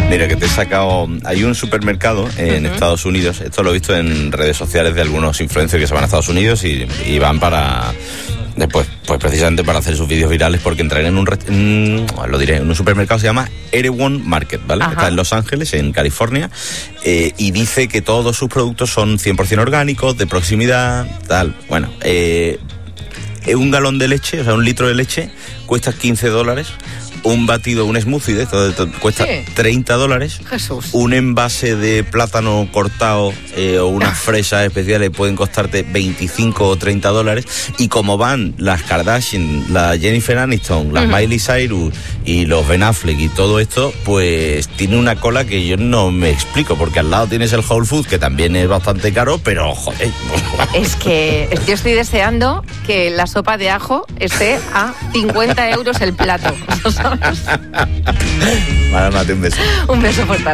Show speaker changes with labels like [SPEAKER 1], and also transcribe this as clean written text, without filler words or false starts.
[SPEAKER 1] Mira, que te he sacado... Hay un supermercado en Estados Unidos, esto lo he visto en redes sociales de algunos influencers que se van a Estados Unidos y van para... Después, pues precisamente para hacer sus vídeos virales, porque entran en un supermercado, se llama Erewhon Market, ¿vale?
[SPEAKER 2] Ajá.
[SPEAKER 1] Está en Los Ángeles, en California, y dice que todos sus productos son 100% orgánicos, de proximidad, tal. Bueno, un galón de leche, o sea, un litro de leche, cuesta $15. Un batido, un smoothie de esto cuesta $30.
[SPEAKER 2] Jesús.
[SPEAKER 1] Un envase de plátano cortado o unas fresas especiales pueden costarte $25 o $30. Y como van las Kardashian, la Jennifer Aniston, las Miley Cyrus y los Ben Affleck y todo esto, pues tiene una cola que yo no me explico, porque al lado tienes el Whole Foods, que también es bastante caro, pero joder.
[SPEAKER 2] Es que yo estoy deseando que la sopa de ajo esté a 50 € el plato.
[SPEAKER 1] Mándate un beso.
[SPEAKER 2] Un beso fuerte.